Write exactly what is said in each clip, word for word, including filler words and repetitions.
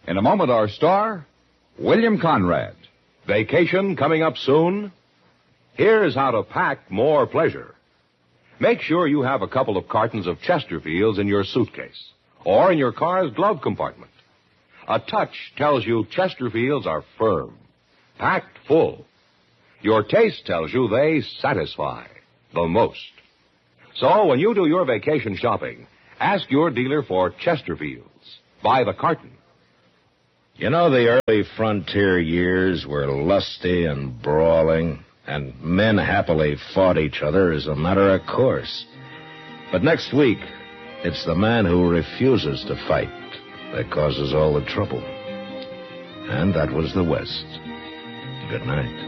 In a moment, our star, William Conrad. Vacation coming up soon? Here's how to pack more pleasure. Make sure you have a couple of cartons of Chesterfields in your suitcase or in your car's glove compartment. A touch tells you Chesterfields are firm, packed full. Your taste tells you they satisfy the most. So when you do your vacation shopping, ask your dealer for Chesterfields by the carton. You know, the early frontier years were lusty and brawling, and men happily fought each other as a matter of course. But next week, it's the man who refuses to fight that causes all the trouble. And that was the West. Good night.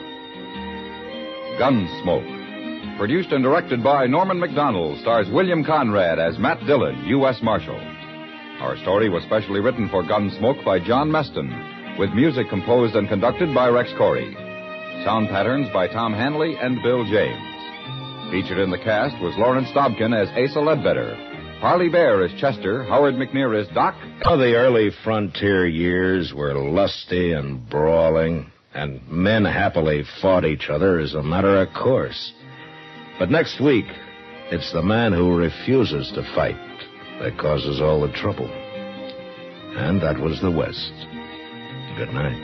Gunsmoke. Produced and directed by Norman Macdonald, stars William Conrad as Matt Dillon, U S Marshal. Our story was specially written for Gunsmoke by John Meston, with music composed and conducted by Rex Corey. Sound patterns by Tom Hanley and Bill James. Featured in the cast was Lawrence Dobkin as Asa Ledbetter, Harley Bear as Chester, Howard McNear as Doc. Oh, the early frontier years were lusty and brawling, and men happily fought each other as a matter of course. But next week, it's the man who refuses to fight that causes all the trouble. And that was the West. Good night.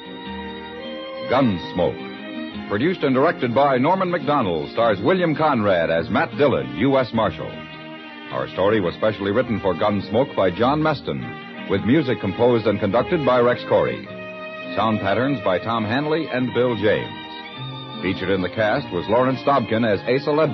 Gunsmoke. Produced and directed by Norman Macdonald, stars William Conrad as Matt Dillon, U S Marshal. Our story was specially written for Gunsmoke by John Meston, with music composed and conducted by Rex Corey. Sound patterns by Tom Hanley and Bill James. Featured in the cast was Lawrence Dobkin as Asa Ledbetter.